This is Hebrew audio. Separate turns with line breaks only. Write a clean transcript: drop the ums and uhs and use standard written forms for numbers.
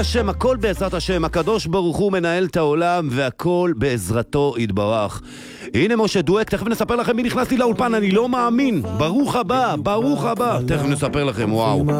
השם, הכל בעזרת השם, הקדוש ברוך הוא מנהל את העולם והכל בעזרתו יתברך. הנה משה דואק, תכף נספר לכם מי נכנסתי לאולפן, אני לא מאמין. ברוך הבא, ברוך הבא. תכף נספר לכם, וואו.